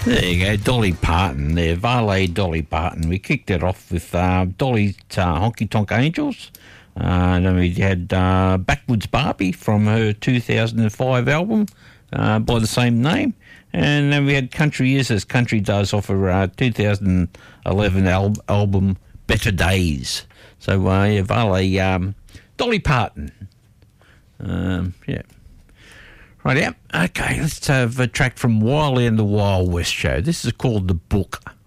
There you go, Dolly Parton there, Valet Dolly Parton. We kicked it off with Dolly's Honky Tonk Angels. Then we had Backwoods Barbie from her 2005 album by the same name. And then we had Country Is As Country Does off her 2011 album Better Days. So, yeah, Valet, Dolly Parton. Yeah. Right, yeah. Okay, let's have a track from Wiley and the Wild West Show. This is called The Book.